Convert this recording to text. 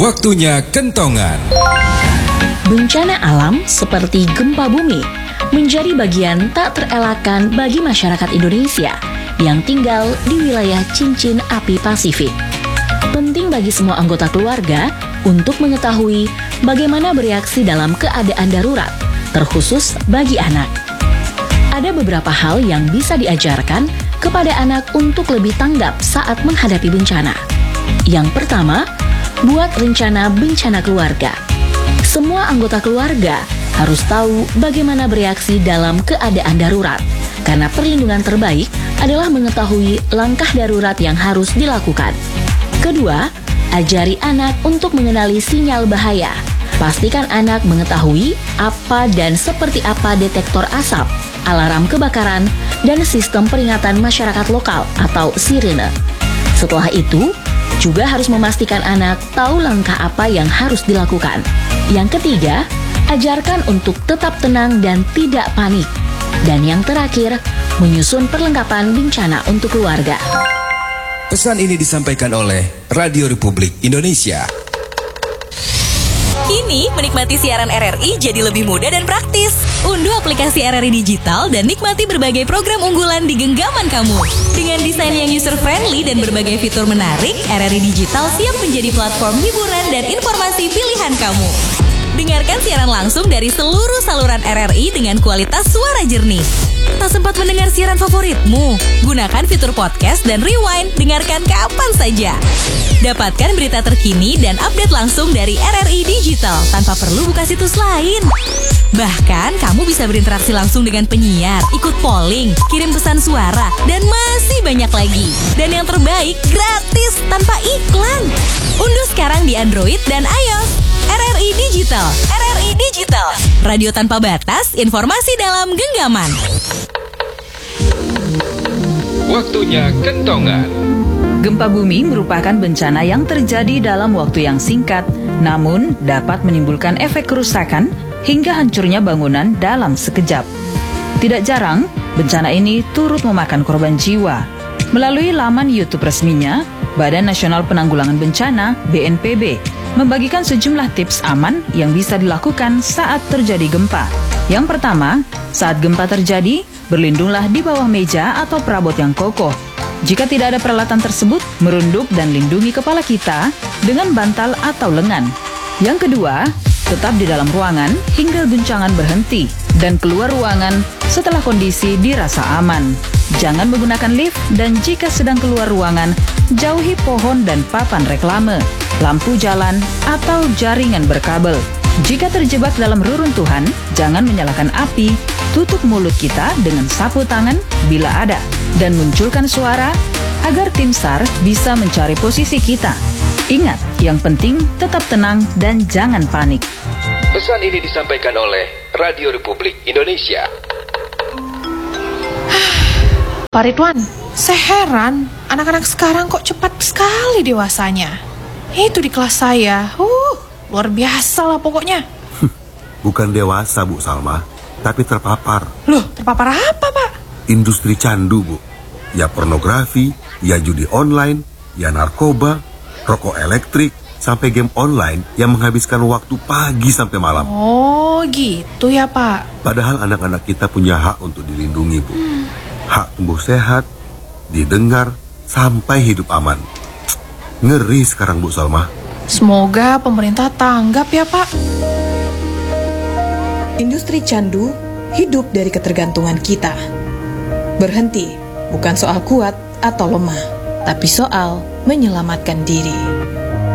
Waktunya kentongan. Bencana alam seperti gempa bumi menjadi bagian tak terelakkan bagi masyarakat Indonesia yang tinggal di wilayah cincin api Pasifik. Penting bagi semua anggota keluarga untuk mengetahui bagaimana bereaksi dalam keadaan darurat, terkhusus bagi anak. Ada beberapa hal yang bisa diajarkan kepada anak untuk lebih tanggap saat menghadapi bencana. Yang pertama, buat rencana bencana keluarga. Semua anggota keluarga harus tahu bagaimana bereaksi dalam keadaan darurat, karena perlindungan terbaik adalah mengetahui langkah darurat yang harus dilakukan. Kedua, ajari anak untuk mengenali sinyal bahaya. Pastikan anak mengetahui apa dan seperti apa detektor asap, alarm kebakaran, dan sistem peringatan masyarakat lokal atau sirene. Setelah itu, juga harus memastikan anak tahu langkah apa yang harus dilakukan. Yang ketiga, ajarkan untuk tetap tenang dan tidak panik. Dan yang terakhir, menyusun perlengkapan bencana untuk keluarga. Pesan ini disampaikan oleh Radio Republik Indonesia. Kini, menikmati siaran RRI jadi lebih mudah dan praktis. Unduh aplikasi RRI Digital dan nikmati berbagai program unggulan di genggaman kamu. Dengan desain yang user-friendly dan berbagai fitur menarik, RRI Digital siap menjadi platform hiburan dan informasi pilihan kamu. Dengarkan siaran langsung dari seluruh saluran RRI dengan kualitas suara jernih. Tak sempat mendengar siaran favoritmu? Gunakan fitur podcast dan rewind, dengarkan kapan saja. Dapatkan berita terkini dan update langsung dari RRI Digital tanpa perlu buka situs lain. Bahkan, kamu bisa berinteraksi langsung dengan penyiar, ikut polling, kirim pesan suara, dan masih banyak lagi. Dan yang terbaik, gratis tanpa iklan. Unduh sekarang di Android dan iOS. RRI Digital, RRI Digital, radio tanpa batas, informasi dalam genggaman. Waktunya kentongan. Gempa bumi merupakan bencana yang terjadi dalam waktu yang singkat, namun dapat menimbulkan efek kerusakan hingga hancurnya bangunan dalam sekejap. Tidak jarang, bencana ini turut memakan korban jiwa. Melalui laman YouTube resminya, Badan Nasional Penanggulangan Bencana (BNPB) membagikan sejumlah tips aman yang bisa dilakukan saat terjadi gempa. Yang pertama, saat gempa terjadi, berlindunglah di bawah meja atau perabot yang kokoh. Jika tidak ada peralatan tersebut, merunduk dan lindungi kepala kita dengan bantal atau lengan. Yang kedua, tetap di dalam ruangan hingga guncangan berhenti dan keluar ruangan setelah kondisi dirasa aman. Jangan menggunakan lift dan jika sedang keluar ruangan, jauhi pohon dan papan reklame, lampu jalan, atau jaringan berkabel. Jika terjebak dalam reruntuhan, jangan menyalakan api, tutup mulut kita dengan sapu tangan bila ada, dan munculkan suara agar tim SAR bisa mencari posisi kita. Ingat, yang penting tetap tenang dan jangan panik. Pesan ini disampaikan oleh Radio Republik Indonesia. Pak Ridwan, saya heran anak-anak sekarang kok cepat sekali dewasanya. Itu di kelas saya, luar biasa lah pokoknya. Bukan dewasa, Bu Salma, tapi terpapar. Loh, terpapar apa, Pak? Industri candu, Bu. Ya pornografi, ya judi online, ya narkoba, rokok elektrik, sampai game online yang menghabiskan waktu pagi sampai malam. Oh, gitu ya, Pak. Padahal anak-anak kita punya hak untuk dilindungi, Bu. Hak tumbuh sehat, didengar, sampai hidup aman. Ngeri sekarang, Bu Salma. Semoga pemerintah tanggap ya, Pak. Industri candu hidup dari ketergantungan kita. Berhenti bukan soal kuat atau lemah, tapi soal menyelamatkan diri.